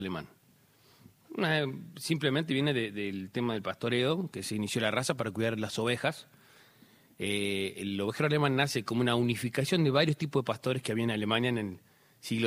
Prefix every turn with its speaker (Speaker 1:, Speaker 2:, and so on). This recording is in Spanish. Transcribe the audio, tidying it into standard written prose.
Speaker 1: alemán. Simplemente viene del tema del pastoreo, que se inició la raza para cuidar las ovejas. El ovejero alemán nace como una unificación de varios tipos de pastores que había en Alemania en el siglo